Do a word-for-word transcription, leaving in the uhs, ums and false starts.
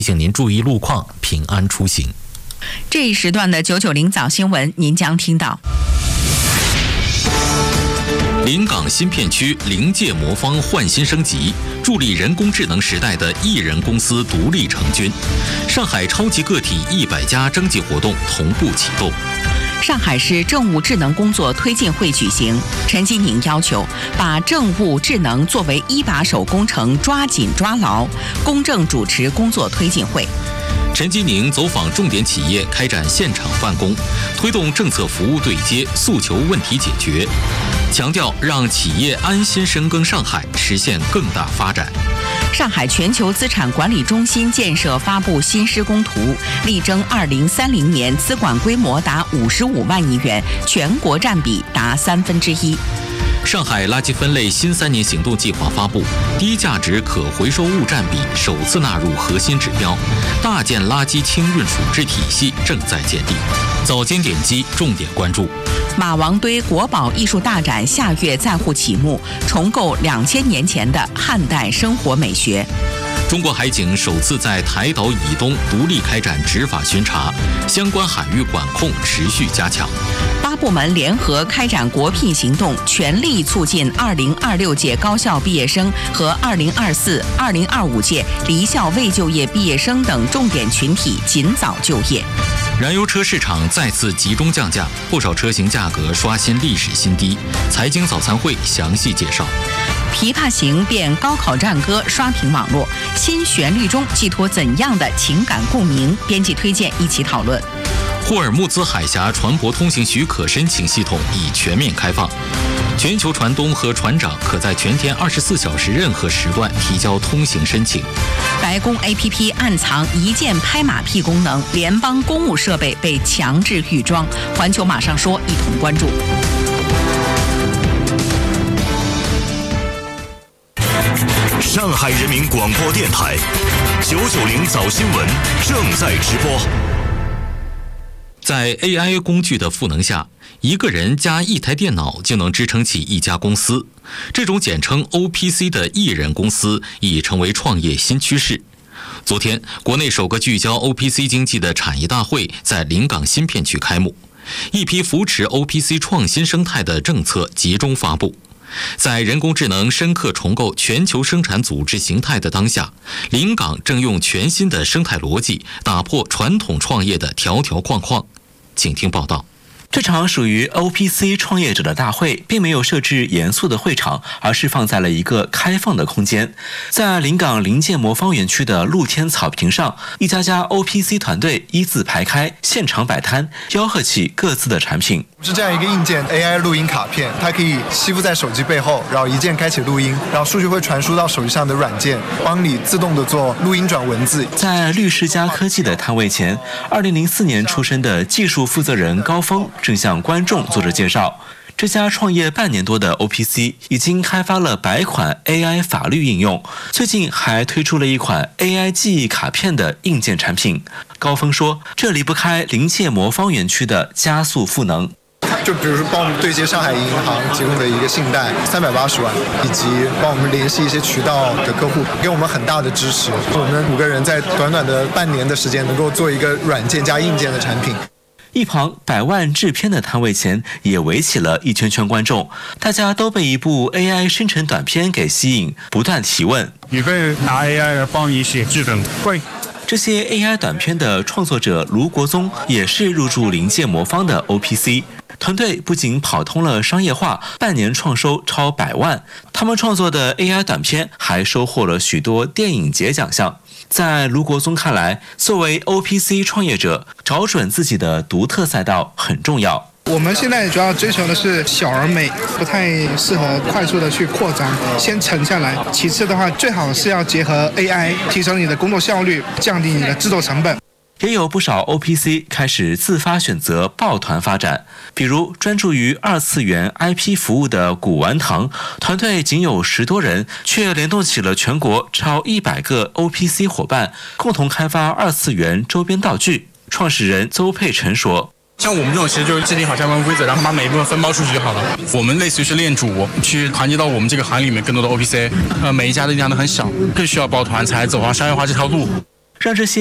提醒您注意路况，平安出行。 这一时段的九九零早新闻，您将听到。 临港新片区临界魔方焕新升级，助力人工智能时代的艺人公司独立成军。上海超级个体一百家征集活动同步启动。 上海市政务智能工作推进会举行，陈吉宁要求把政务智能作为一把手工程抓紧抓牢，公正主持工作推进会。 陈吉宁走访重点企业，开展现场办公，推动政策服务对接，诉求问题解决，强调让企业安心深耕上海，实现更大发展。 上海全球资产管理中心建设发布新施工图，力争二零三零年资管规模达五十五万亿元，全国占比达三分之一。 上海垃圾分类新三年行动计划发布，低价值可回收物占比首次纳入核心指标，大件垃圾清运处置体系正在建立。早间点击重点关注。 马王堆国宝艺术大展下月在沪启幕，重构两千年前的汉代生活美学。 中国海警首次在台岛以东独立开展执法巡查，相关海域管控持续加强。 八部门联合开展国聘行动，全力促进二零二六届高校毕业生和二零二四、二零二五届离校未就业毕业生等重点群体尽早就业。 燃油车市场再次集中降价，不少车型价格刷新历史新低。财经早餐会详细介绍。 琵琶行变高考战歌刷屏网络，新旋律中寄托怎样的情感共鸣？编辑推荐一起讨论。 霍尔木兹海峡船舶通行许可申请系统已全面开放，全球船东和船长可在全天二十四小时任何时段提交通行申请。 白宫 A P P 暗藏一键拍马屁功能，联邦公务设备被强制预装。环球马上说，一同关注。 上海人民广播电台九九零早新闻正在直播。 在 A I 工具的赋能下，一个人加一台电脑就能支撑起一家公司。这种简称 O P C 的艺人公司已成为创业新趋势。昨天，国内首个聚焦 O P C 经济的产业大会在临港新片区开幕，一批扶持 O P C 创新生态的政策集中发布。在人工智能深刻重构全球生产组织形态的当下，临港正用全新的生态逻辑打破传统创业的条条框框。请听报道。 这场属于 O P C 创业者的大会并没有设置严肃的会场，而是放在了一个开放的空间。在临港临界魔方园区的露天草坪上，一家家 O P C 团队一字排开，现场摆摊，吆喝起各自的产品。 是这样一个硬件 A I 录音卡片，它可以吸附在手机背后，然后一键开启录音，然后数据会传输到手机上的软件，帮你自动的做录音转文字。 在绿世家科技的摊位前，二零零四年出生的技术负责人高峰正向观众做着介绍。这家创业半年多的 O P C 已经开发了百款 A I 法律应用，最近还推出了一款 A I 记忆卡片的硬件产品。高峰说，这离不开临界魔方园区的加速赋能。 就比如说帮我们对接上海银行提供的一个信贷三百八十万，以及帮我们联系一些渠道的客户，给我们很大的支持。我们五个人在短短的半年的时间，能够做一个软件加硬件的产品。 一旁百万制片的摊位前也围起了一圈圈观众，大家都被一部 A I 生成短片给吸引，不断提问。 你会拿 A I 来帮你写剧本？会。 这些 A I 短片的创作者卢国宗也是入驻临界魔方的 O P C。团队不仅跑通了商业化，半年创收超百万。他们创作的 A I 短片还收获了许多电影节奖项。在卢国宗看来，作为 O P C 创业者，找准自己的独特赛道很重要。 我们现在主要追求的是小而美，不太适合快速的去扩张，先沉下来。其次的话，最好是要结合 A I， 提升你的工作效率，降低你的制作成本。 也有不少 O P C 开始自发选择抱团发展，比如专注于二次元 I P 服务的古玩堂团队仅有十多人，却联动起了全国超一百个 O P C 伙伴，共同开发二次元周边道具。创始人邹佩晨说， 像我们这种其实就是制定好相关规则，然后把每一部分分包出去就好了。我们类似于是链主，去团结到我们这个行业里面更多的 O P C， 呃，每一家的力量都很小，更需要抱团才走上商业化这条路。 让这些